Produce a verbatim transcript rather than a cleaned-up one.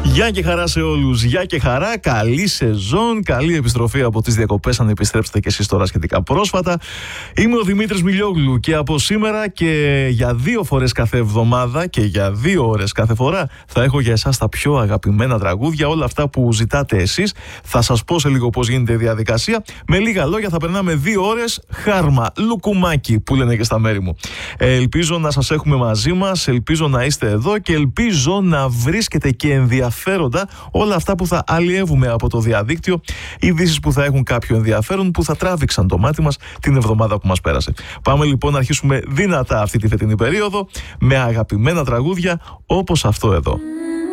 Γεια και χαρά σε όλους, γεια και χαρά, καλή σεζόν, καλή επιστροφή από τις διακοπές αν επιστρέψετε και εσείς τώρα σχετικά πρόσφατα. Είμαι ο Δημήτρης Μιλιόγλου και από σήμερα και για δύο φορές κάθε εβδομάδα και για δύο ώρες κάθε φορά θα έχω για εσάς τα πιο αγαπημένα τραγούδια, όλα αυτά που ζητάτε εσείς. Θα σας πω σε λίγο πώς γίνεται η διαδικασία. Με λίγα λόγια θα περνάμε δύο ώρες χάρμα, λουκουμάκι που λένε και στα μέρη μου. Ε, ελπίζω να σας έχουμε μαζί μας, ελπίζω να είστε εδώ και ελπίζω να βρίσκετε και ενδιαφέροντα όλα αυτά που θα αλλιεύουμε από το διαδίκτυο, ειδήσεις που θα έχουν κάποιο ενδιαφέρον, που θα τράβηξαν το μάτι μας την εβδομάδα που μας πέρασε. Πάμε λοιπόν να αρχίσουμε δυνατά αυτή τη φετινή περίοδο με αγαπημένα τραγούδια όπως αυτό εδώ.